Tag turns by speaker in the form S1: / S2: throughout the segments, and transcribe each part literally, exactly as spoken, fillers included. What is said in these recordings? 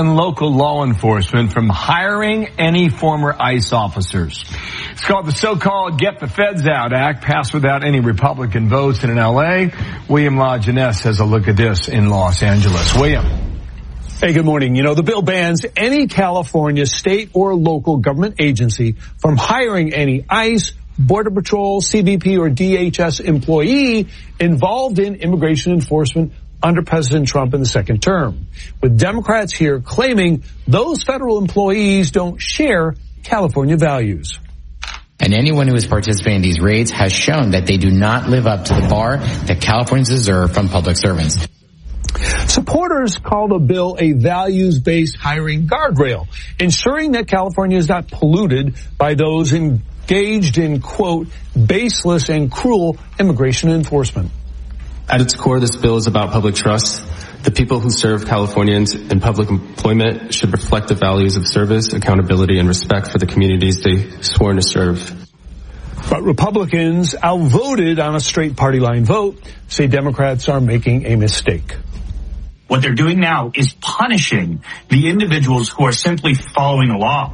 S1: and local law enforcement from hiring any former ICE officers. It's called the so-called Get the Feds Out Act, passed without any Republican votes in L A. William LaJeunesse has a look at this in Los Angeles. William.
S2: Hey, good morning. You know, the bill bans any California state or local government agency from hiring any ICE, Border Patrol, C B P, or D H S employee involved in immigration enforcement under President Trump in the second term, with Democrats here claiming those federal employees don't share California values.
S3: And anyone who is participating in these raids has shown that they do not live up to the bar that Californians deserve from public servants.
S2: Supporters call the bill a values-based hiring guardrail, ensuring that California is not polluted by those engaged in, quote, baseless and cruel immigration enforcement.
S4: At its core, this bill is about public trust. The people who serve Californians in public employment should reflect the values of service, accountability, and respect for the communities they sworn to serve.
S2: But Republicans, outvoted on a straight party line vote, say Democrats are making a mistake.
S5: What they're doing now is punishing the individuals who are simply following the law.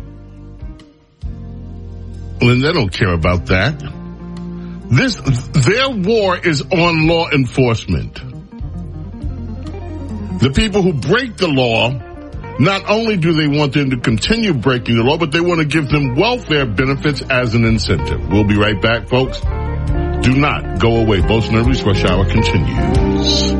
S6: Well, they don't care about that. This, their war is on law enforcement. The people who break the law, not only do they want them to continue breaking the law, but they want to give them welfare benefits as an incentive. We'll be right back, folks. Do not go away. Both Nervous Rush Hour continues.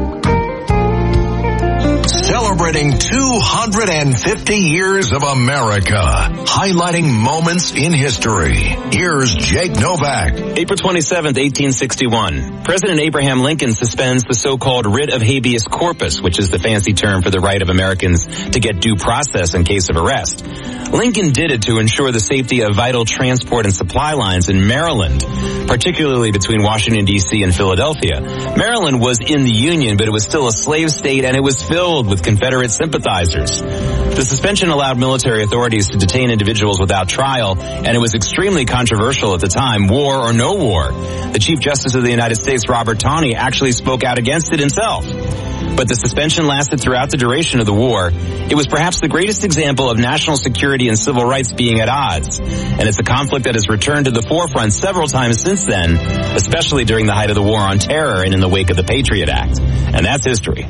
S7: Celebrating two hundred fifty years of America, highlighting moments in history. Here's Jake Novak.
S8: April twenty-seventh, eighteen sixty-one. President Abraham Lincoln suspends the so-called writ of habeas corpus, which is the fancy term for the right of Americans to get due process in case of arrest. Lincoln did it to ensure the safety of vital transport and supply lines in Maryland, particularly between Washington, D C and Philadelphia. Maryland was in the Union, but it was still a slave state, and it was filled with Confederate sympathizers. The suspension allowed military authorities to detain individuals without trial, and it was extremely controversial at the time, war or no war. The Chief Justice of the United States, Robert Taney, actually spoke out against it himself. But the suspension lasted throughout the duration of the war. It was perhaps the greatest example of national security and civil rights being at odds. And it's a conflict that has returned to the forefront several times since then, especially during the height of the War on Terror and in the wake of the Patriot Act. And that's history.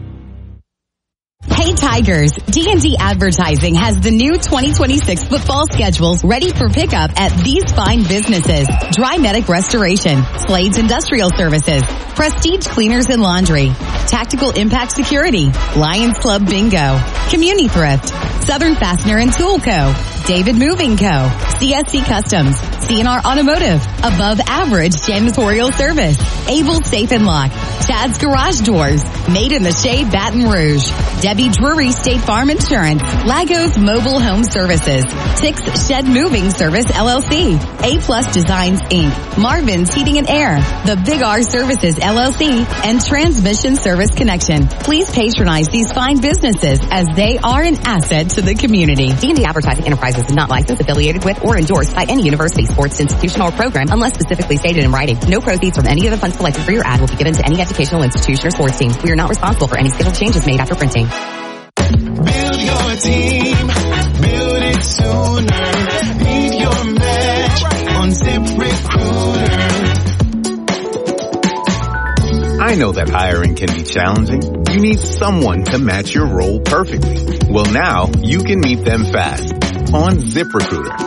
S9: Hey Tigers, D and D Advertising has the new twenty twenty-six football schedules ready for pickup at these fine businesses. Dry Medic Restoration, Slade's Industrial Services, Prestige Cleaners and Laundry, Tactical Impact Security, Lions Club Bingo, Community Thrift, Southern Fastener and Tool Co., David Moving Co., C S C Customs, C N R Automotive, Above Average Janitorial Service, Able Safe and Lock, Chad's Garage Doors, Made in the Shade Baton Rouge, Debbie Drury State Farm Insurance, Lagos Mobile Home Services, Tix Shed Moving Service L L C, A Plus Designs Incorporated, Marvin's Heating and Air, The Big R Services L L C, and Transmission Service Connection. Please patronize these fine businesses as they are an asset to the community. D and D Advertising Enterprises is not licensed, affiliated with, or endorsed by any university, sports institution, or program unless specifically stated in writing. No proceeds from any of the funds collected for your ad will be given to any educational institution or sports team. We are not responsible for any scheduled changes made after printing.
S10: Build your team, build it sooner. Need your match on ZipRecruiter.
S11: I know that hiring can be challenging. You need someone to match your role perfectly. Well, now you can meet them fast on ZipRecruiter.